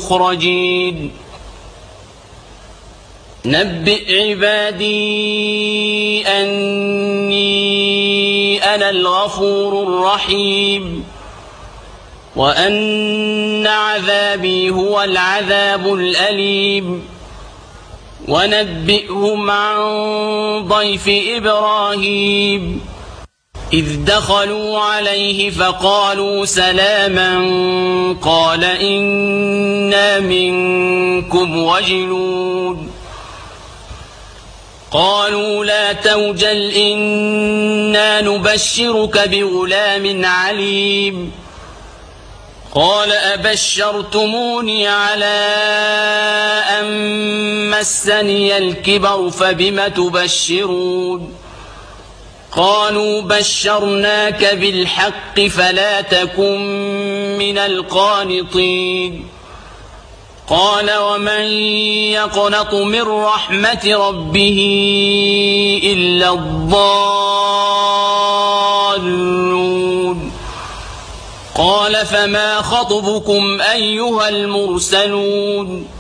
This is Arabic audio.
مخرجين نبئ عبادي أني أنا الغفور الرحيم وأن عذابي هو العذاب الأليم ونبئهم عن ضيف إبراهيم إذ دخلوا عليه فقالوا سلاما قال إنا منكم وجلون قالوا لا توجل إنا نبشرك بغلام عليم قال أبشرتموني على أن مسني الكبر فبم تبشرون قالوا بشرناك بالحق فلا تكن من القانطين قال ومن يقنط من رحمة ربه إلا الضالون قال فما خطبكم أيها المرسلون